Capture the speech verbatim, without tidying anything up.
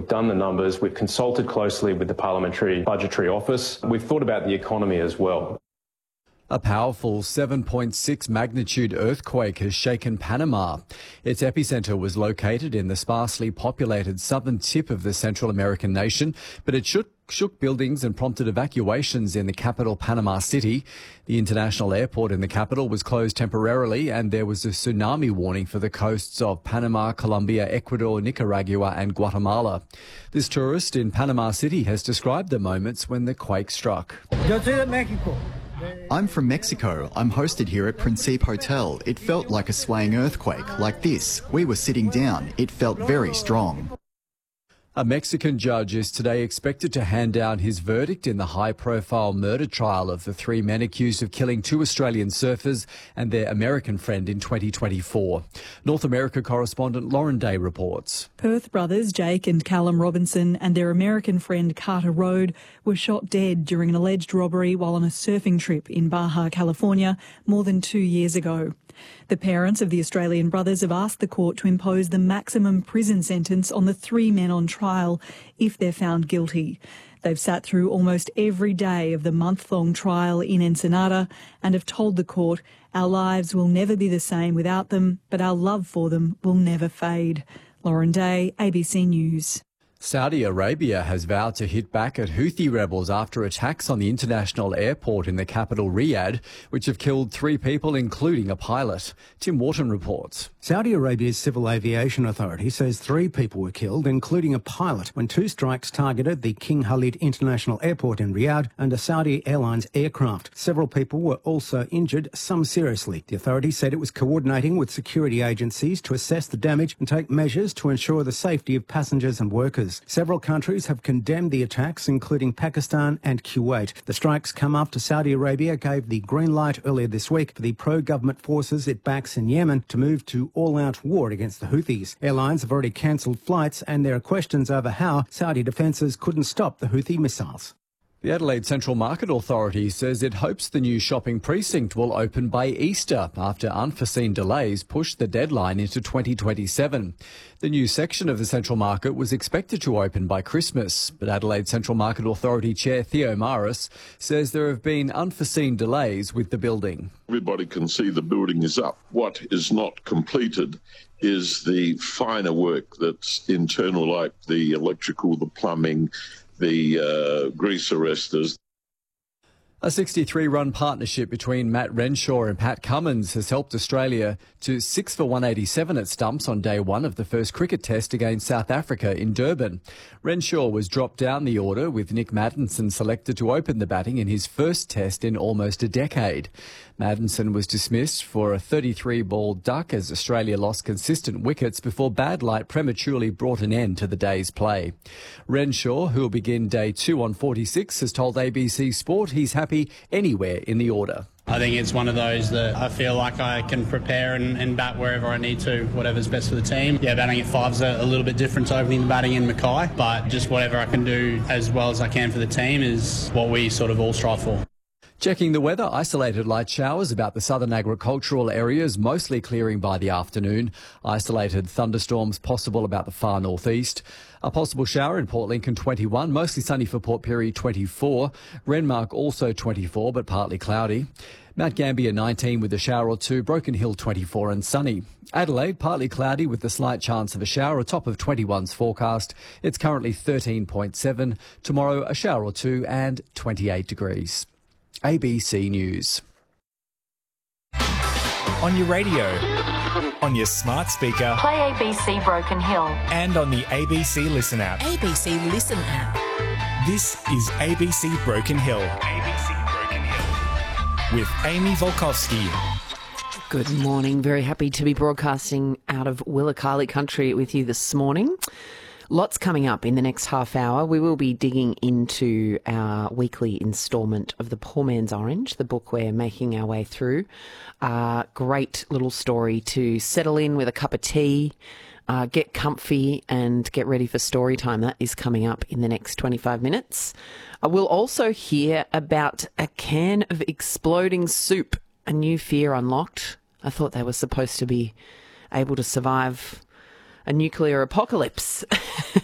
We've done the numbers. We've consulted closely with the Parliamentary Budgetary Office. We've thought about the economy as well. A powerful seven point six magnitude earthquake has shaken Panama. Its epicenter was located in the sparsely populated southern tip of the Central American nation, but it shook, shook buildings and prompted evacuations in the capital, Panama City. The international airport in the capital was closed temporarily, and there was a tsunami warning for the coasts of Panama, Colombia, Ecuador, Nicaragua and Guatemala. This tourist in Panama City has described the moments when the quake struck. Yo soy de Mexico. I'm from Mexico. I'm hosted here at Principe Hotel. It felt like a swaying earthquake, like this. We were sitting down. It felt very strong. A Mexican judge is today expected to hand down his verdict in the high-profile murder trial of the three men accused of killing two Australian surfers and their American friend in twenty twenty-four. North America correspondent Lauren Day reports. Perth brothers Jake and Callum Robinson and their American friend Carter Road were shot dead during an alleged robbery while on a surfing trip in Baja, California, more than two years ago. The parents of the Australian brothers have asked the court to impose the maximum prison sentence on the three men on trial if they're found guilty. They've sat through almost every day of the month-long trial in Ensenada and have told the court, "Our lives will never be the same without them, but our love for them will never fade." Lauren Day, A B C News. Saudi Arabia has vowed to hit back at Houthi rebels after attacks on the international airport in the capital Riyadh, which have killed three people, including a pilot. Tim Wharton reports. Saudi Arabia's Civil Aviation Authority says three people were killed, including a pilot, when two strikes targeted the King Khalid International Airport in Riyadh and a Saudi Airlines aircraft. Several people were also injured, some seriously. The authority said it was coordinating with security agencies to assess the damage and take measures to ensure the safety of passengers and workers. Several countries have condemned the attacks, including Pakistan and Kuwait. The strikes come after Saudi Arabia gave the green light earlier this week for the pro-government forces it backs in Yemen to move to all-out war against the Houthis. Airlines have already cancelled flights, and there are questions over how Saudi defences couldn't stop the Houthi missiles. The Adelaide Central Market Authority says it hopes the new shopping precinct will open by Easter after unforeseen delays pushed the deadline into twenty twenty-seven. The new section of the Central Market was expected to open by Christmas, but Adelaide Central Market Authority Chair Theo Maris says there have been unforeseen delays with the building. Everybody can see the building is up. What is not completed is the finer work that's internal, like the electrical, the plumbing, the uh, grease arresters. A sixty-three run partnership between Matt Renshaw and Pat Cummins has helped Australia to six for one eighty-seven at stumps on day one of the first cricket test against South Africa in Durban. Renshaw was dropped down the order, with Nick Maddinson selected to open the batting in his first test in almost a decade. Maddinson was dismissed for a thirty-three ball duck as Australia lost consistent wickets before bad light prematurely brought an end to the day's play. Renshaw, who will begin day two on forty-six, has told A B C Sport he's happy anywhere in the order. I think it's one of those that I feel like I can prepare and, and bat wherever I need to, whatever's best for the team. Yeah, batting at five's a, a little bit different to opening the batting in Mackay, but just whatever I can do as well as I can for the team is what we sort of all strive for. Checking the weather, isolated light showers about the southern agricultural areas, mostly clearing by the afternoon. Isolated thunderstorms possible about the far northeast. A possible shower in Port Lincoln, twenty-one. Mostly sunny for Port Pirie, twenty-four. Renmark also twenty-four, but partly cloudy. Mount Gambier, nineteen with a shower or two. Broken Hill, twenty-four and sunny. Adelaide, partly cloudy with the slight chance of a shower. A top of twenty-one's forecast. It's currently thirteen point seven. Tomorrow, a shower or two and twenty-eight degrees. A B C News. On your radio, on your smart speaker, play A B C Broken Hill, and on the A B C Listen app. A B C Listen app. This is A B C Broken Hill. A B C Broken Hill. With Amy Volkovsky. Good morning. Very happy to be broadcasting out of Willakali country with you this morning. Lots coming up in the next half hour. We will be digging into our weekly instalment of The Poor Man's Orange, the book we're making our way through. Uh, great little story to settle in with a cup of tea, uh, get comfy and get ready for story time. That is coming up in the next twenty-five minutes. Uh, we'll also hear about a can of exploding soup, a new fear unlocked. I thought they were supposed to be able to survive a nuclear apocalypse.